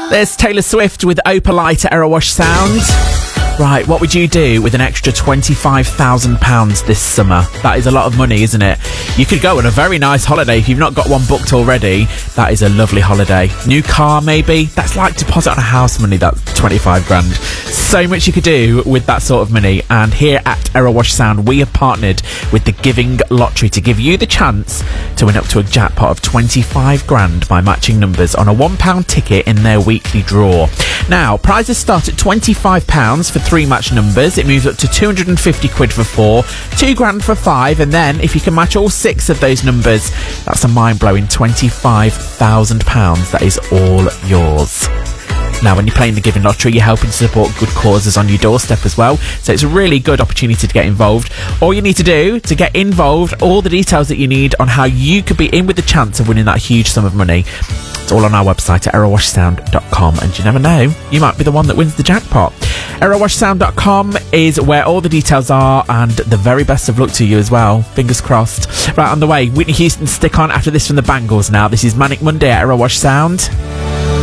There's Taylor Swift with Opalite at Error Wash Sound. Right, what would you do with an extra £25,000 this summer? That is a lot of money, isn't it? You could go on a very nice holiday if you've not got one booked already. That is a lovely holiday. New car, maybe? That's like deposit on a house money, that's 25 grand. So much you could do with that sort of money. And here at Error Wash Sound, we have partnered with the Giving Lottery to give you the chance to win up to a jackpot of 25 grand by matching numbers on a £1 ticket in their weekly draw. Now, prizes start at £25 for 3 match numbers. It moves up to 250 quid for 4, 2 grand for 5, and then if you can match all 6 of those numbers, that's a mind-blowing £25,000. That is all yours. Now, when you're playing the Giving Lottery, you're helping to support good causes on your doorstep as well. So it's a really good opportunity to get involved. All you need to do to get involved, all the details that you need on how you could be in with the chance of winning that huge sum of money, it's all on our website at errorwashsound.com. And you never know, you might be the one that wins the jackpot. Errorwashsound.com is where all the details are, and the very best of luck to you as well. Fingers crossed. Right, on the way, Whitney Houston, Stick On, after this from the Bangles now. This is Manic Monday at Error Wash Sound.